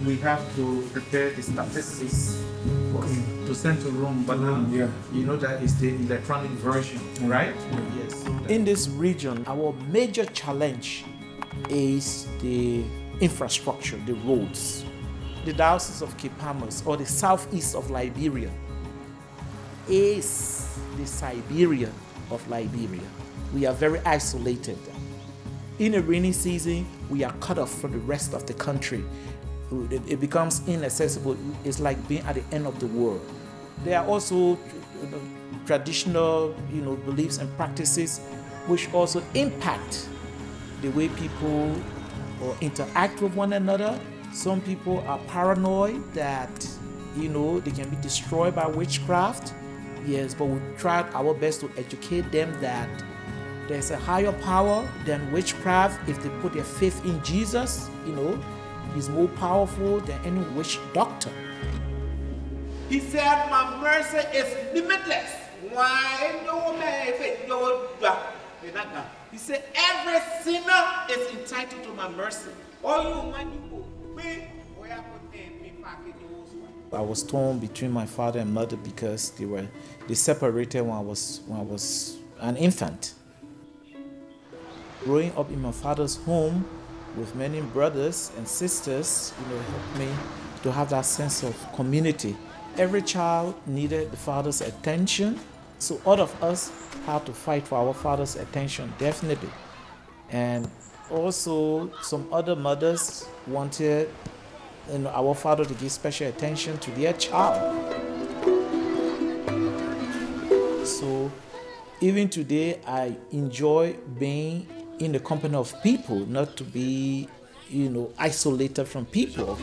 we have to prepare the statistics to send to Rome, but now you know that is the electronic version, right? Yes. In this region, our major challenge is the infrastructure, the roads. The Diocese of Cape Palmas, or the southeast of Liberia, is the Siberia of Liberia. We are very isolated. In a rainy season, we are cut off from the rest of the country. It becomes inaccessible. It's like being at the end of the world. There are also traditional beliefs and practices which also impact the way people interact with one another. Some people are paranoid that they can be destroyed by witchcraft. Yes, but we tried our best to educate them that there's a higher power than witchcraft. If they put their faith in Jesus, he's more powerful than any witch doctor. He said, my mercy is limitless. Why no man faith no. He said, every sinner is entitled to my mercy. All you man you I was torn between my father and mother because they separated when I was an infant. Growing up in my father's home with many brothers and sisters, helped me to have that sense of community. Every child needed the father's attention, so all of us had to fight for our father's attention, definitely. And also, some other mothers wanted our father to give special attention to their child. So even today, I enjoy being in the company of people, not to be, isolated from people.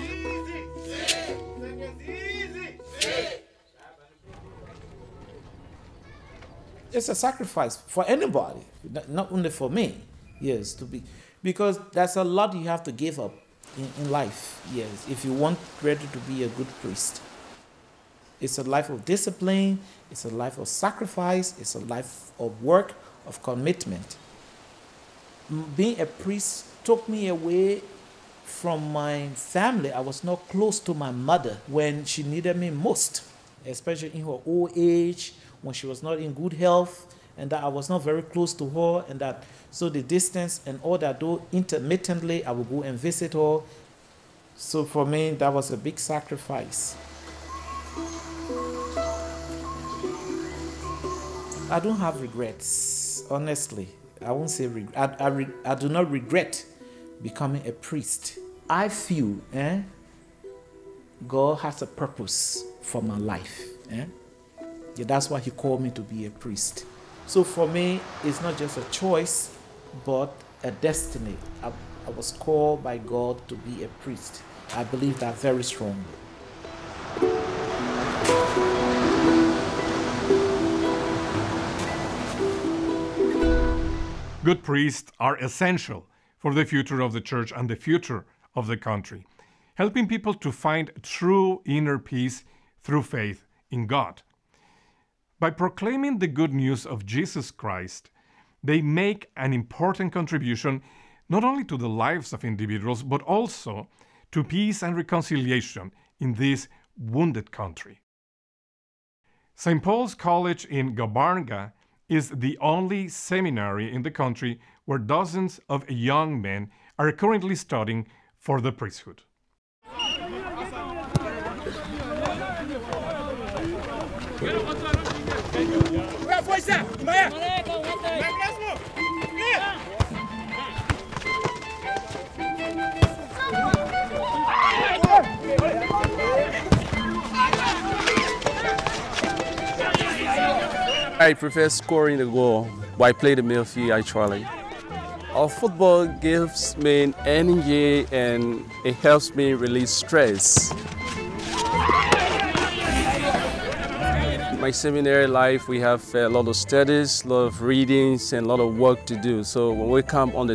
It's a sacrifice for anybody, not only for me. Yes, because there's a lot you have to give up in life, yes, if you want really to be a good priest. It's a life of discipline, it's a life of sacrifice, it's a life of work, of commitment. Being a priest took me away from my family. I was not close to my mother when she needed me most, especially in her old age, when she was not in good health, and that I was not very close to her, and that so the distance and all that, though intermittently I would go and visit her. So for me, that was a big sacrifice. I don't have regrets, honestly. I won't say regret. I do not regret becoming a priest. I feel God has a purpose for my life. Yeah, that's why He called me to be a priest. So for me, it's not just a choice, but a destiny. I was called by God to be a priest. I believe that very strongly. Good priests are essential for the future of the church and the future of the country, helping people to find true inner peace through faith in God. By proclaiming the good news of Jesus Christ, they make an important contribution not only to the lives of individuals, but also to peace and reconciliation in this wounded country. St. Paul's College in Gabarnga is the only seminary in the country where dozens of young men are currently studying for the priesthood. I prefer scoring the goal, but I play the midfield actually. Our football gives me energy and it helps me release stress. My seminary life, we have a lot of studies, a lot of readings, and a lot of work to do. So when we come on the